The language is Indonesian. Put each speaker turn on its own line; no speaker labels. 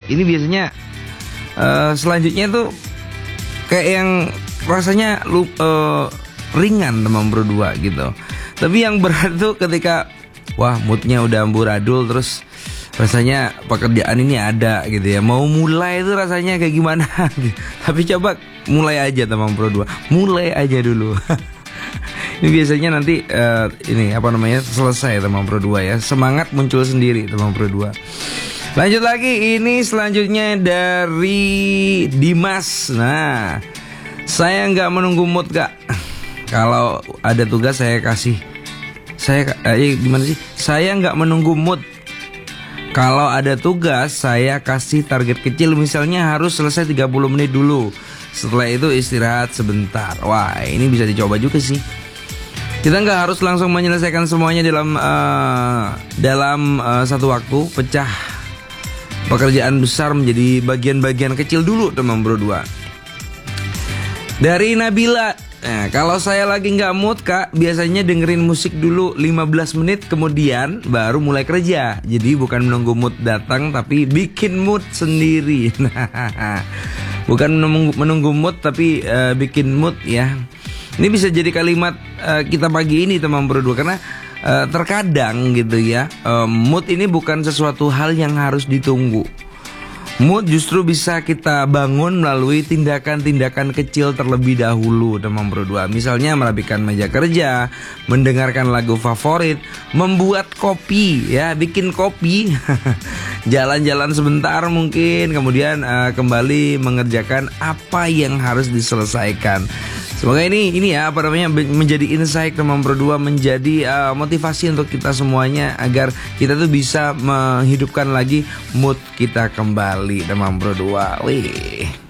Ini biasanya selanjutnya tuh kayak yang rasanya ringan teman berdua gitu. Tapi yang berat tuh ketika wah moodnya udah amburadul, terus rasanya pekerjaan ini ada gitu ya. Mau mulai tuh rasanya kayak gimana gitu. Tapi coba mulai aja teman berdua, mulai aja dulu. Ini biasanya nanti selesai teman berdua ya. Semangat muncul sendiri teman berdua. Lanjut lagi, ini selanjutnya dari Dimas. Nah, saya nggak menunggu mood kak. Kalau ada tugas saya kasih. Gimana sih? Saya nggak menunggu mood. Kalau ada tugas saya kasih target kecil. Misalnya harus selesai 30 menit dulu. Setelah itu istirahat sebentar. Wah, ini bisa dicoba juga sih. Kita nggak harus langsung menyelesaikan semuanya dalam satu waktu. Pecah pekerjaan besar menjadi bagian-bagian kecil dulu teman berdua. Dari Nabila, nah, kalau saya lagi nggak mood kak, biasanya dengerin musik dulu 15 menit kemudian baru mulai kerja. Jadi bukan menunggu mood datang tapi bikin mood sendiri. Bukan menunggu mood tapi bikin mood ya. Ini bisa jadi kalimat kita pagi ini teman berdua, karena terkadang gitu ya, mood ini bukan sesuatu hal yang harus ditunggu. Mood justru bisa kita bangun melalui tindakan-tindakan kecil terlebih dahulu teman berdua. Misalnya merapikan meja kerja, mendengarkan lagu favorit, membuat kopi ya, bikin kopi, jalan-jalan sebentar mungkin, kemudian kembali mengerjakan apa yang harus diselesaikan. Semoga ini ya menjadi insight teman berdua, menjadi motivasi untuk kita semuanya agar kita tuh bisa menghidupkan lagi mood kita kembali teman berdua. Wih.